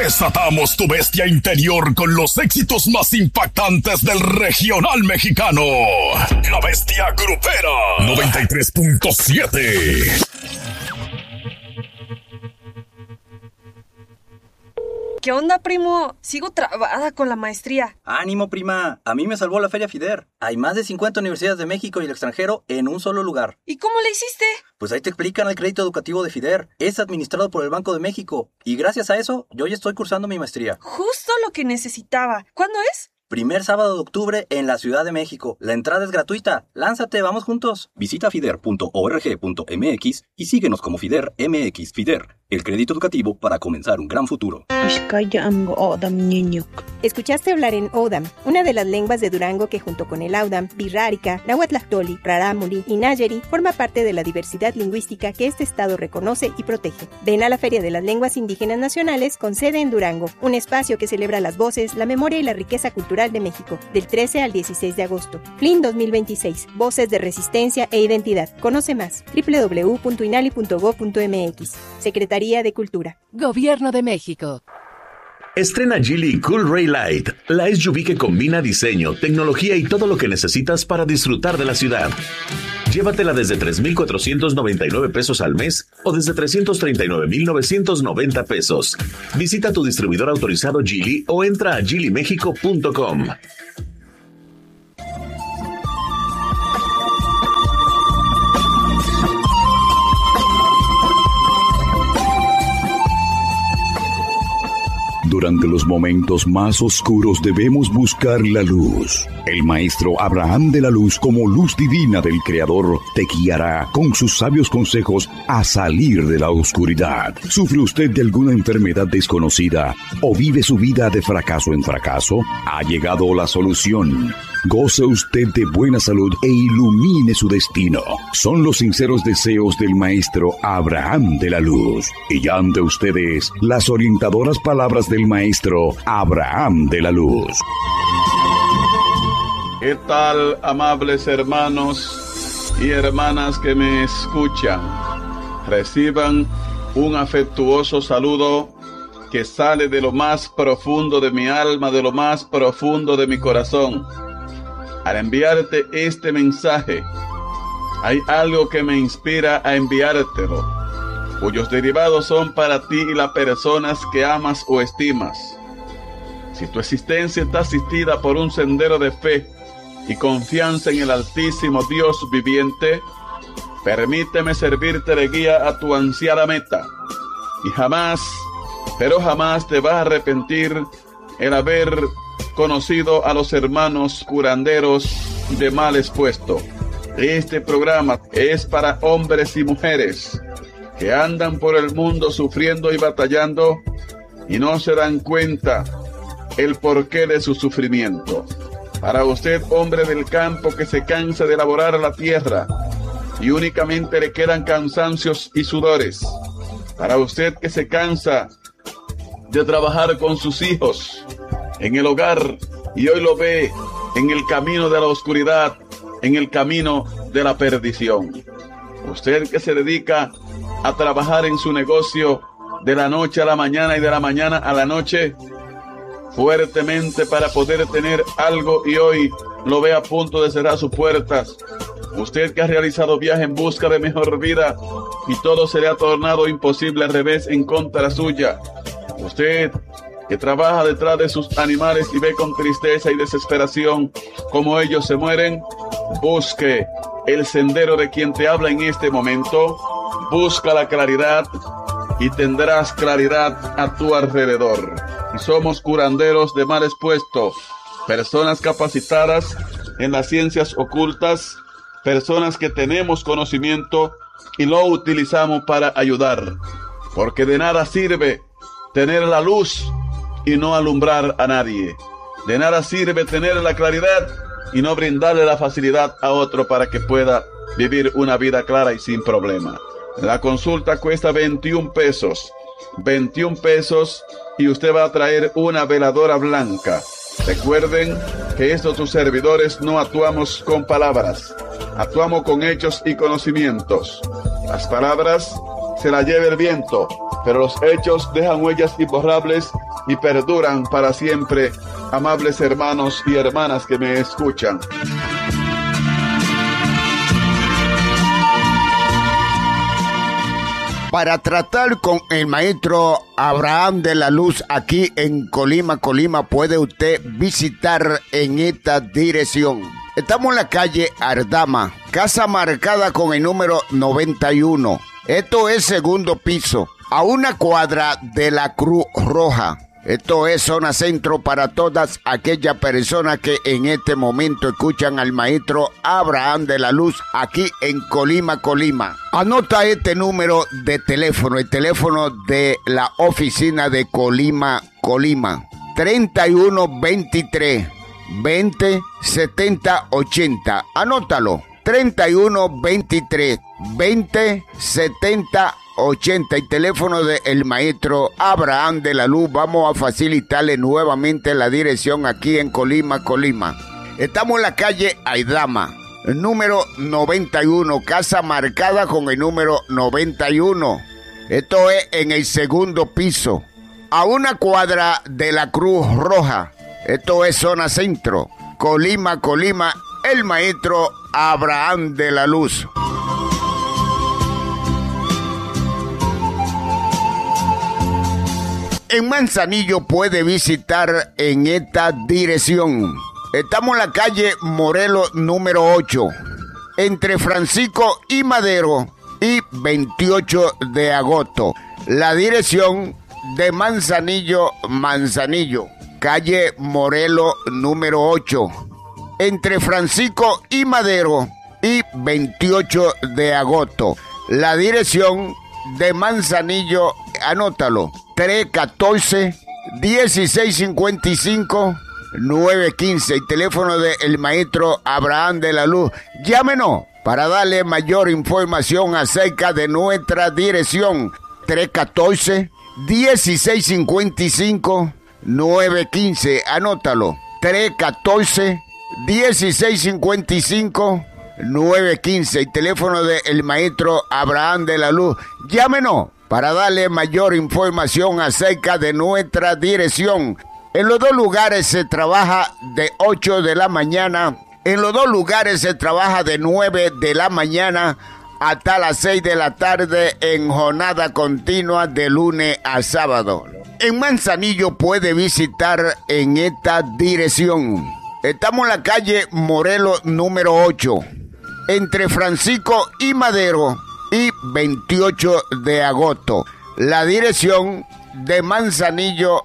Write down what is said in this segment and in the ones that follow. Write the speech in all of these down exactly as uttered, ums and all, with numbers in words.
Desatamos tu bestia interior con los éxitos más impactantes del regional mexicano. La Bestia Grupera noventa y tres punto siete. ¿Qué onda, primo? Sigo trabada con la maestría. ¡Ánimo, prima! A mí me salvó la Feria FIDER. Hay más de cincuenta universidades de México y el extranjero en un solo lugar. ¿Y cómo le hiciste? Pues ahí te explican el crédito educativo de FIDER. Es administrado por el Banco de México. Y gracias a eso, yo ya estoy cursando mi maestría. Justo lo que necesitaba. ¿Cuándo es? Primer sábado de octubre en la Ciudad de México. La entrada es gratuita. Lánzate, vamos juntos. Visita fider punto org punto m x y síguenos como FIDER M X. FIDER, el crédito educativo para comenzar un gran futuro. Escuchaste hablar en Odam, una de las lenguas de Durango que junto con el Audam, Birrárica, Nahuatlactoli, Rarámuri y Nayeri forma parte de la diversidad lingüística que este estado reconoce y protege. Ven a la Feria de las Lenguas Indígenas Nacionales con sede en Durango, un espacio que celebra las voces, la memoria y la riqueza cultural de México, del trece al dieciséis de agosto. F L I N dos mil veintiséis, Voces de Resistencia e Identidad. Conoce más, doble u doble u doble u punto inali punto gob punto m x. Secretaría de Cultura. Gobierno de México. Estrena Geely Cool Ray Light, la S U V que combina diseño, tecnología y todo lo que necesitas para disfrutar de la ciudad. Llévatela desde tres mil cuatrocientos noventa y nueve pesos al mes o desde trescientos treinta y nueve mil novecientos noventa pesos. Visita tu distribuidor autorizado Geely o entra a geely mexico punto com. Durante los momentos más oscuros debemos buscar la luz. El maestro Abraham de la Luz, como luz divina del Creador, te guiará con sus sabios consejos a salir de la oscuridad. ¿Sufre usted de alguna enfermedad desconocida o vive su vida de fracaso en fracaso? Ha llegado la solución. Goce usted de buena salud e ilumine su destino. Son los sinceros deseos del maestro Abraham de la Luz. Y ya ante ustedes las orientadoras palabras del maestro Abraham de la Luz. ¿Qué tal, amables hermanos y hermanas que me escuchan? Reciban un afectuoso saludo que sale de lo más profundo de mi alma, de lo más profundo de mi corazón. Al enviarte este mensaje, hay algo que me inspira a enviártelo, cuyos derivados son para ti y las personas que amas o estimas. Si tu existencia está asistida por un sendero de fe y confianza en el Altísimo Dios viviente, permíteme servirte de guía a tu ansiada meta. Y jamás, pero jamás te vas a arrepentir el haber conocido a los hermanos curanderos de mal expuesto. Este programa es para hombres y mujeres que andan por el mundo sufriendo y batallando y no se dan cuenta el porqué de su sufrimiento. Para usted, hombre del campo que se cansa de laborar la tierra y únicamente le quedan cansancios y sudores. Para usted que se cansa de trabajar con sus hijos en el hogar y hoy lo ve en el camino de la oscuridad, en el camino de la perdición. Usted que se dedica a trabajar en su negocio de la noche a la mañana y de la mañana a la noche, fuertemente para poder tener algo y hoy lo ve a punto de cerrar sus puertas. Usted que ha realizado viaje en busca de mejor vida y todo se le ha tornado imposible al revés en contra suya. Usted que trabaja detrás de sus animales y ve con tristeza y desesperación cómo ellos se mueren, busque el sendero de quien te habla en este momento. Busca la claridad y tendrás claridad a tu alrededor. Y somos curanderos de mal expuesto, personas capacitadas en las ciencias ocultas, personas que tenemos conocimiento y lo utilizamos para ayudar, porque de nada sirve tener la luz y no alumbrar a nadie. De nada sirve tener la claridad y no brindarle la facilidad a otro para que pueda vivir una vida clara y sin problema. La consulta cuesta veintiún pesos. veintiún pesos y usted va a traer una veladora blanca. Recuerden que estos tus servidores no actuamos con palabras, actuamos con hechos y conocimientos. Las palabras se las lleva el viento, pero los hechos dejan huellas imborrables y perduran para siempre, amables hermanos y hermanas que me escuchan. Para tratar con el maestro Abraham de la Luz aquí en Colima, Colima, puede usted visitar en esta dirección. Estamos en la calle Ardama, casa marcada con el número noventa y uno. Esto es segundo piso, a una cuadra de la Cruz Roja. Esto es zona centro para todas aquellas personas que en este momento escuchan al maestro Abraham de la Luz aquí en Colima, Colima. Anota este número de teléfono, el teléfono de la oficina de Colima, Colima. treinta y uno veintitrés veinte setenta ochenta. Anótalo. treinta y uno veintitrés veinte setenta ochenta, y teléfono del maestro Abraham de la Luz. Vamos a facilitarle nuevamente la dirección aquí en Colima, Colima. Estamos en la calle Aidama, número noventa y uno, casa marcada con el número noventa y uno. Esto es en el segundo piso, a una cuadra de la Cruz Roja. Esto es zona centro, Colima, Colima, el maestro Abraham de la Luz. En Manzanillo puede visitar en esta dirección. Estamos en la calle Morelos número ocho, entre Francisco y Madero y veintiocho de agosto. La dirección de Manzanillo, Manzanillo, calle Morelos número ocho, entre Francisco y Madero y veintiocho de agosto. La dirección de Manzanillo, anótalo, tres uno cuatro, dieciséis cincuenta y cinco, nueve quince, el teléfono del maestro Abraham de la Luz. Llámenos para darle mayor información acerca de nuestra dirección. tres uno cuatro, dieciséis cincuenta y cinco, nueve quince, anótalo, tres uno cuatro, dieciséis cincuenta y cinco, nueve quince, el teléfono del maestro Abraham de la Luz. Llámenos para darle mayor información acerca de nuestra dirección. En los dos lugares se trabaja de ocho de la mañana, en los dos lugares se trabaja de nueve de la mañana hasta las seis de la tarde en jornada continua de lunes a sábado. En Manzanillo puede visitar en esta dirección. Estamos en la calle Morelos número ocho, entre Francisco y Madero y veintiocho de agosto. La dirección de Manzanillo.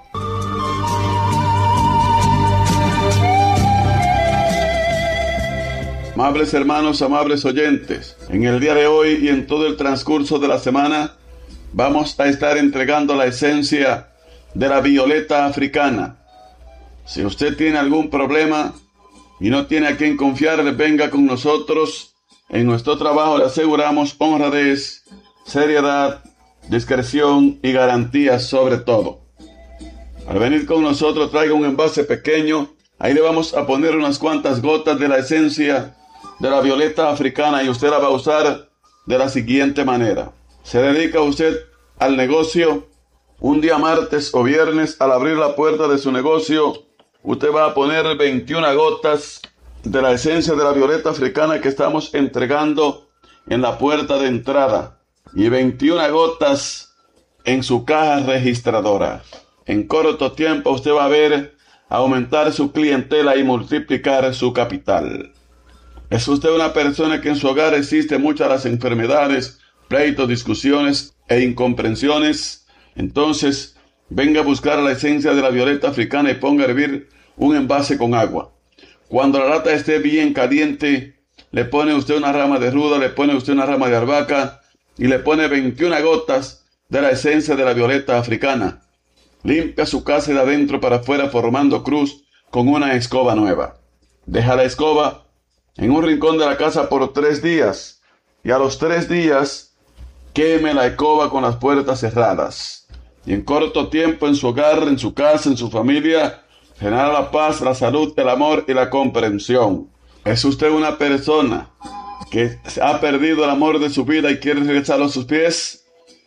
Amables hermanos, amables oyentes, en el día de hoy y en todo el transcurso de la semana vamos a estar entregando la esencia de la violeta africana. Si usted tiene algún problema y no tiene a quien confiarle, venga con nosotros. En nuestro trabajo le aseguramos honradez, seriedad, discreción y garantías sobre todo. Al venir con nosotros, traiga un envase pequeño. Ahí le vamos a poner unas cuantas gotas de la esencia de la violeta africana y usted la va a usar de la siguiente manera. Se dedica usted al negocio. Un día martes o viernes, al abrir la puerta de su negocio, usted va a poner veintiuna gotas de la esencia de la violeta africana que estamos entregando en la puerta de entrada y veintiuna gotas en su caja registradora. En corto tiempo usted va a ver aumentar su clientela y multiplicar su capital. ¿Es usted una persona que en su hogar existen muchas las enfermedades, pleitos, discusiones e incomprensiones? Entonces, venga a buscar la esencia de la violeta africana y ponga a hervir un envase con agua. Cuando la lata esté bien caliente, le pone usted una rama de ruda, le pone usted una rama de albahaca y le pone veintiuna gotas de la esencia de la violeta africana. Limpia su casa de adentro para afuera formando cruz con una escoba nueva. Deja la escoba en un rincón de la casa por tres días y a los tres días queme la escoba con las puertas cerradas. Y en corto tiempo en su hogar, en su casa, en su familia, genera la paz, la salud, el amor y la comprensión. ¿Es usted una persona que ha perdido el amor de su vida y quiere regresar a sus pies?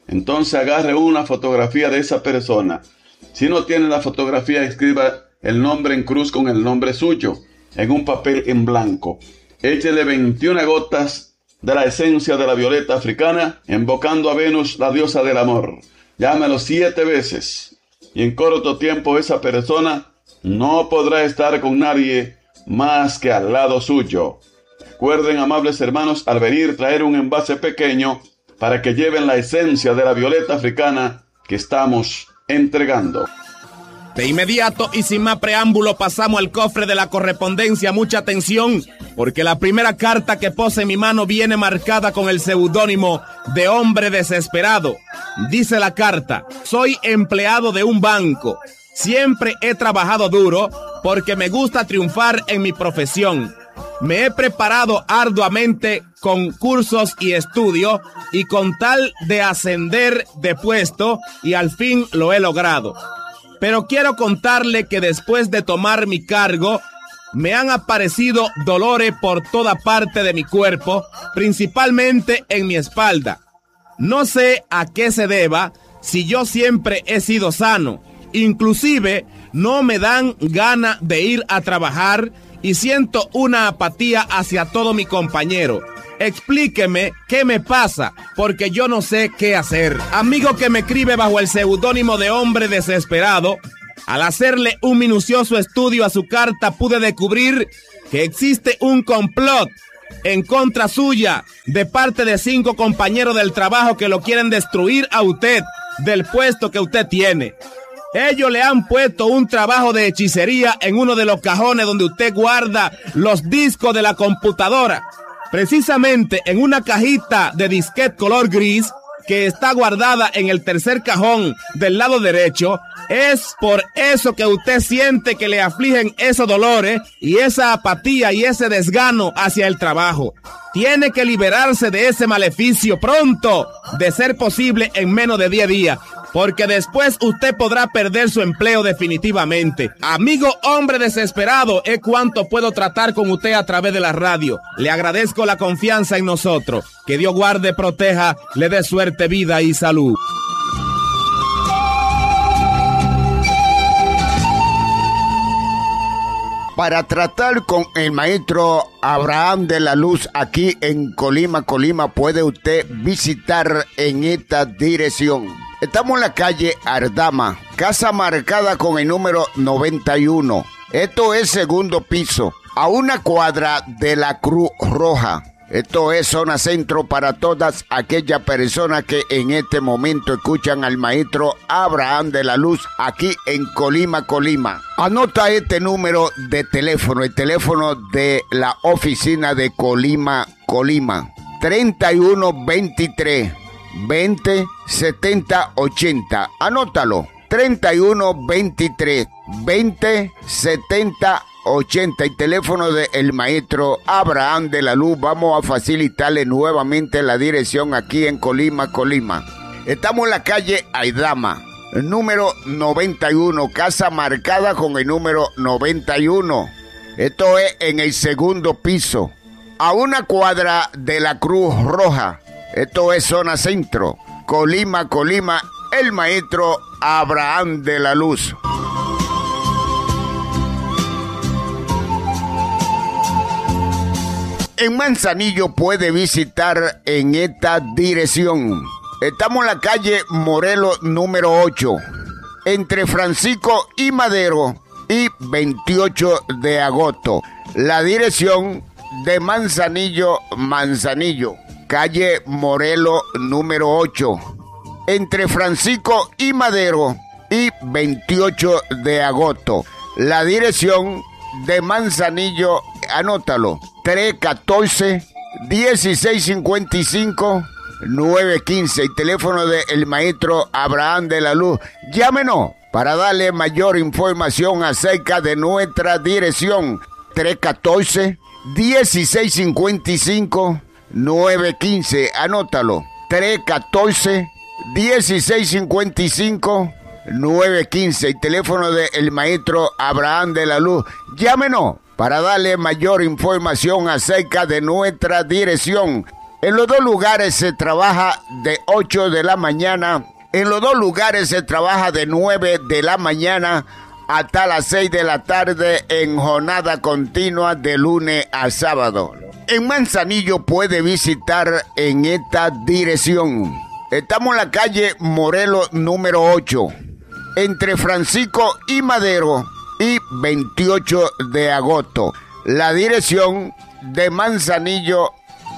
entonces agarre una fotografía de esa persona. Si no tiene la fotografía, escriba el nombre en cruz con el nombre suyo en un papel en blanco. Échele veintiuna gotas de la esencia de la violeta africana, invocando a Venus, la diosa del amor. Llámelo siete veces y en corto tiempo esa persona no podrá estar con nadie más que al lado suyo. Recuerden, amables hermanos, al venir traer un envase pequeño para que lleven la esencia de la violeta africana que estamos entregando. De inmediato y sin más preámbulo pasamos al cofre de la correspondencia. Mucha atención, porque la primera carta que pose en mi mano viene marcada con el seudónimo de Hombre Desesperado. Dice la carta: soy empleado de un banco. Siempre he trabajado duro porque me gusta triunfar en mi profesión. Me he preparado arduamente con cursos y estudios y con tal de ascender de puesto, y al fin lo he logrado. Pero quiero contarle que después de tomar mi cargo, me han aparecido dolores por toda parte de mi cuerpo, principalmente en mi espalda. No sé a qué se deba, si yo siempre he sido sano. Inclusive no me dan gana de ir a trabajar y siento una apatía hacia todo mi compañero. Explíqueme qué me pasa, porque yo no sé qué hacer. Amigo que me escribe bajo el seudónimo de Hombre Desesperado, al hacerle un minucioso estudio a su carta pude descubrir que existe un complot en contra suya de parte de cinco compañeros del trabajo que lo quieren destruir a usted del puesto que usted tiene. Ellos le han puesto un trabajo de hechicería en uno de los cajones donde usted guarda los discos de la computadora. Precisamente en una cajita de disquete color gris que está guardada en el tercer cajón del lado derecho. Es por eso que usted siente que le afligen esos dolores y esa apatía y ese desgano hacia el trabajo. Tiene que liberarse de ese maleficio pronto, de ser posible en menos de diez días, porque después usted podrá perder su empleo definitivamente. Amigo Hombre Desesperado, es cuanto puedo tratar con usted a través de la radio. Le agradezco la confianza en nosotros. Que Dios guarde, proteja, le dé suerte, vida y salud. Para tratar con el maestro Abraham de la Luz aquí en Colima, Colima, puede usted visitar en esta dirección. Estamos en la calle Ardama, casa marcada con el número noventa y uno. Esto es segundo piso, a una cuadra de la Cruz Roja. Esto es zona centro para todas aquellas personas que en este momento escuchan al maestro Abraham de la Luz aquí en Colima, Colima. Anota este número de teléfono, el teléfono de la oficina de Colima, Colima. treinta y uno veintitrés veinte setenta ochenta. Anótalo. treinta y uno veintitrés veinte setenta ochenta. Y teléfono del maestro Abraham de la Luz. Vamos a facilitarle nuevamente la dirección aquí en Colima, Colima. Estamos en la calle Aidama, número noventa y uno, casa marcada con el número noventa y uno. Esto es en el segundo piso, a una cuadra de la Cruz Roja. Esto es zona centro, Colima, Colima, el maestro Abraham de la Luz. En Manzanillo puede visitar en esta dirección. Estamos en la calle Morelos número ocho, entre Francisco y Madero y veintiocho de agosto. La dirección de Manzanillo, Manzanillo. Calle Morelos número ocho, entre Francisco y Madero y veintiocho de agosto. La dirección de Manzanillo, anótalo, tres uno cuatro, uno seis cinco cinco, nueve uno cinco. El teléfono del maestro Abraham de la Luz. Llámenos para darle mayor información acerca de nuestra dirección. tres uno cuatro, uno seis cinco cinco, nueve uno cinco. Anótalo. tres uno cuatro, uno seis cinco cinco, nueve uno cinco. El teléfono del maestro Abraham de la Luz. Llámenos para darle mayor información acerca de nuestra dirección. En los dos lugares se trabaja de ocho de la mañana. En los dos lugares se trabaja de nueve de la mañana hasta las seis de la tarde en jornada continua de lunes a sábado. En Manzanillo puede visitar en esta dirección. Estamos en la calle Morelos número ocho, entre Francisco y Madero y veintiocho de agosto. La dirección de Manzanillo.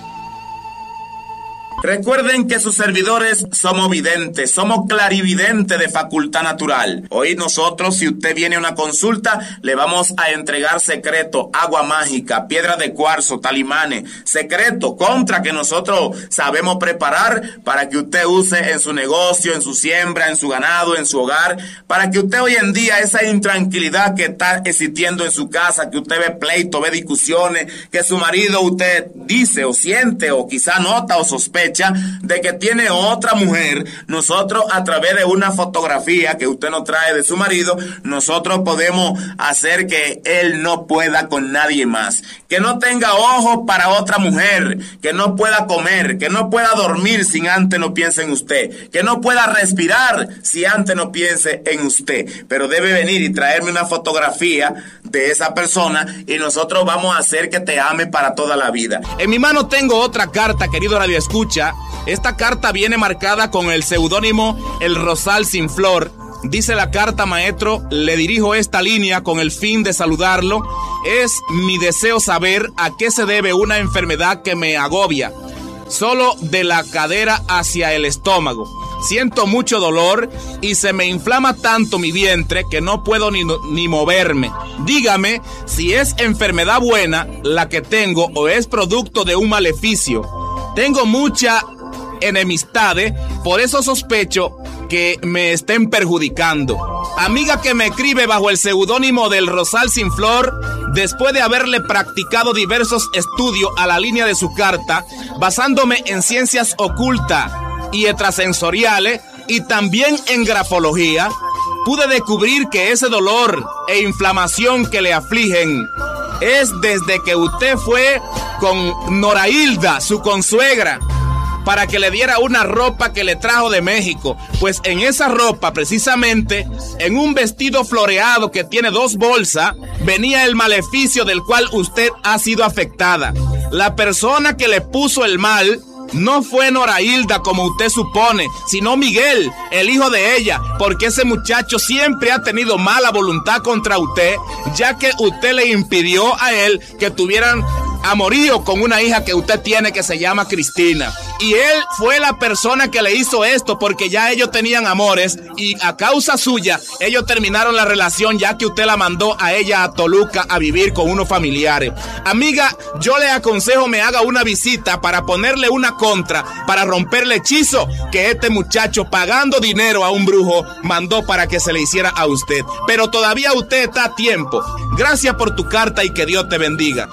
Recuerden que sus servidores somos videntes, somos clarividentes de facultad natural. Hoy nosotros, si usted viene a una consulta, le vamos a entregar secreto, agua mágica, piedra de cuarzo, talimanes, secreto, contra que nosotros sabemos preparar para que usted use en su negocio, en su siembra, en su ganado, en su hogar, para que usted hoy en día esa intranquilidad que está existiendo en su casa, que usted ve pleito, ve discusiones, que su marido usted dice o siente o quizá nota o sospecha de que tiene otra mujer, nosotros a través de una fotografía que usted nos trae de su marido, nosotros podemos hacer que él no pueda con nadie más, que no tenga ojos para otra mujer, que no pueda comer, que no pueda dormir sin antes no piense en usted, que no pueda respirar si antes no piense en usted, pero debe venir y traerme una fotografía de esa persona y nosotros vamos a hacer que te ame para toda la vida. En mi mano tengo otra carta, querido Radio Escucha. Esta carta viene marcada con el seudónimo El Rosal Sin Flor. Dice la carta, maestro, le dirijo esta línea con el fin de saludarlo. Es mi deseo saber a qué se debe una enfermedad que me agobia, solo de la cadera hacia el estómago. Siento mucho dolor y se me inflama tanto mi vientre que no puedo ni, ni moverme. Dígame si es enfermedad buena la que tengo o es producto de un maleficio. Tengo mucha enemistad, por eso sospecho que me estén perjudicando. Amiga que me escribe bajo el seudónimo del Rosal Sin Flor, después de haberle practicado diversos estudios a la línea de su carta, basándome en ciencias ocultas y extrasensoriales y también en grafología, pude descubrir que ese dolor e inflamación que le afligen es desde que usted fue con Norailda, su consuegra, para que le diera una ropa que le trajo de México. Pues en esa ropa, precisamente, en un vestido floreado que tiene dos bolsas, venía el maleficio del cual usted ha sido afectada. La persona que le puso el mal no fue Norailda como usted supone, sino Miguel, el hijo de ella, porque ese muchacho siempre ha tenido mala voluntad contra usted, ya que usted le impidió a él que tuvieran amorío con una hija que usted tiene que se llama Cristina. Y él fue la persona que le hizo esto porque ya ellos tenían amores y a causa suya ellos terminaron la relación, ya que usted la mandó a ella a Toluca a vivir con unos familiares. Amiga, yo le aconsejo me haga una visita para ponerle una contra, para romper el hechizo que este muchacho, pagando dinero a un brujo, mandó para que se le hiciera a usted. Pero todavía usted está a tiempo. Gracias por tu carta y que Dios te bendiga.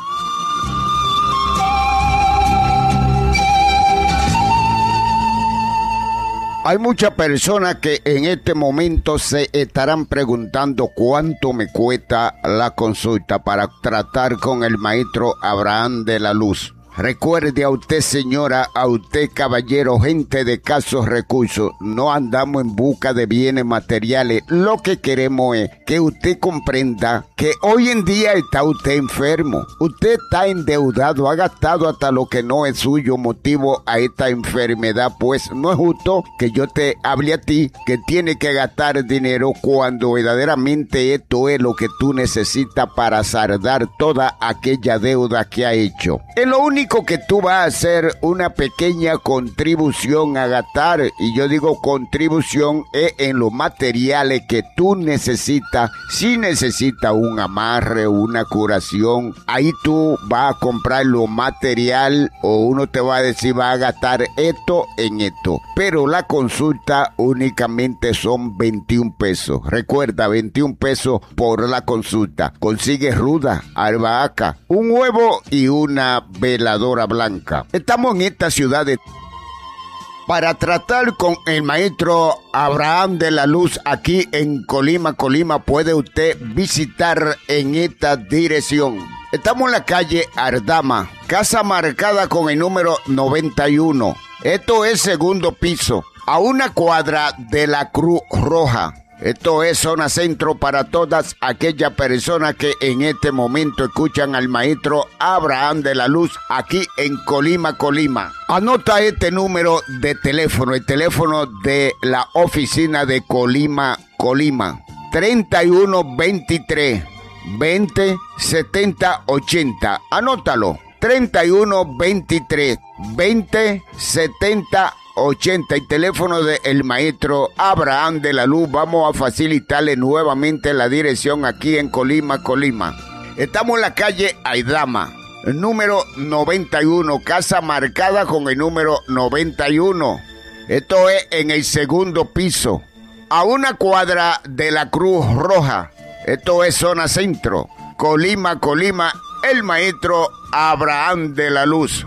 Hay muchas personas que en este momento se estarán preguntando cuánto me cuesta la consulta para tratar con el maestro Abraham de la Luz. Recuerde a usted, señora, a usted, caballero, gente de escasos recursos, no andamos en busca de bienes materiales. Lo que queremos es que usted comprenda que hoy en día está usted enfermo. Usted está endeudado, ha gastado hasta lo que no es suyo motivo a esta enfermedad. Pues no es justo que yo te hable a ti que tiene que gastar dinero cuando verdaderamente esto es lo que tú necesitas para saldar toda aquella deuda que ha hecho. Es lo único que tú vas a hacer, una pequeña contribución a gastar, y yo digo contribución es en los materiales que tú necesitas. Si necesitas un amarre, una curación, ahí tú vas a comprar lo material o uno te va a decir va a gastar esto en esto, pero la consulta únicamente son veintiún pesos. Recuerda, veintiún pesos por la consulta. Consigue ruda, albahaca, un huevo y una veladora blanca. Estamos en esta ciudad de... Para tratar con el maestro Abraham de la Luz aquí en Colima, Colima, puede usted visitar en esta dirección. Estamos en la calle Ardama, casa marcada con el número noventa y uno. Esto es segundo piso, a una cuadra de la Cruz Roja. Esto es zona centro para todas aquellas personas que en este momento escuchan al maestro Abraham de la Luz aquí en Colima, Colima. Anota este número de teléfono, el teléfono de la oficina de Colima, Colima. treinta y uno veintitrés veinte setenta ochenta. Anótalo. treinta y uno veintitrés veinte setenta ochenta. Y teléfono del maestro Abraham de la Luz. Vamos a facilitarle nuevamente la dirección aquí en Colima, Colima. Estamos en la calle Aidama, número noventa y uno, casa marcada con el número noventa y uno. Esto es en el segundo piso, a una cuadra de la Cruz Roja. Esto es zona centro, Colima, Colima, el maestro Abraham de la Luz.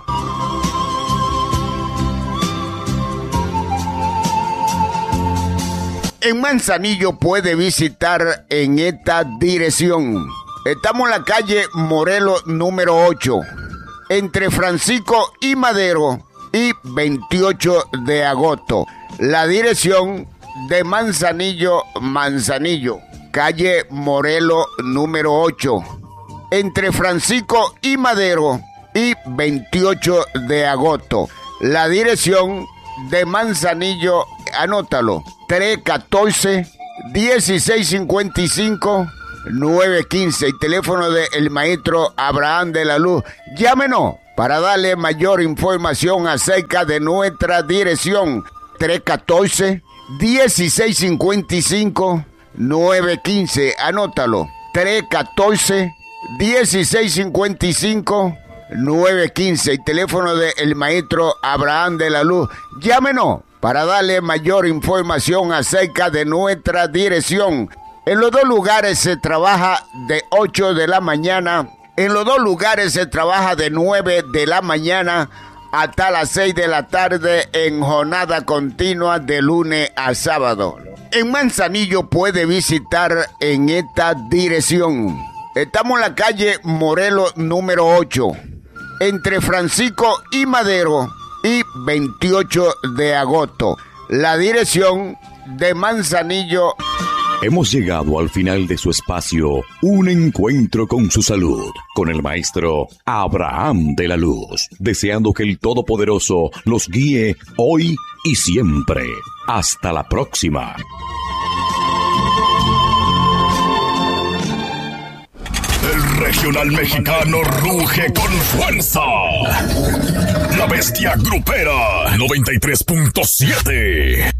En Manzanillo puede visitar en esta dirección. Estamos en la calle Morelos número ocho, entre Francisco y Madero y veintiocho de agosto. La dirección de Manzanillo, Manzanillo, calle Morelos número ocho, entre Francisco y Madero y veintiocho de agosto. La dirección de Manzanillo, anótalo, tres uno cuatro, dieciséis cincuenta y cinco, nueve quince. El teléfono del maestro Abraham de la Luz. Llámenos para darle mayor información acerca de nuestra dirección. tres uno cuatro, dieciséis cincuenta y cinco, nueve quince. Anótalo, tres uno cuatro, dieciséis cincuenta y cinco, nueve quince. El teléfono del maestro Abraham de la Luz. Llámenos para darle mayor información acerca de nuestra dirección. En los dos lugares se trabaja de ocho de la mañana. En los dos lugares se trabaja de nueve de la mañana hasta las seis de la tarde en jornada continua de lunes a sábado. En Manzanillo puede visitar en esta dirección. Estamos en la calle Morelos número ocho, entre Francisco y Madero y veintiocho de agosto. La dirección de Manzanillo. Hemos llegado al final de su espacio, Un Encuentro con su Salud, con el maestro Abraham de la Luz, deseando que el Todopoderoso los guíe hoy y siempre. Hasta la próxima. El regional mexicano ruge con fuerza. La bestia grupera noventa y tres punto siete.